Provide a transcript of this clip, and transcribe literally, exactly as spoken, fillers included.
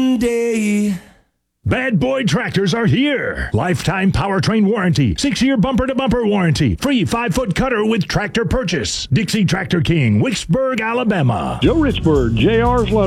Day. Bad Boy Tractors are here. Lifetime powertrain warranty, six-year bumper-to-bumper warranty, free five-foot cutter with tractor purchase. Dixie Tractor King, Wicksburg, Alabama. Joe Richburg, J R's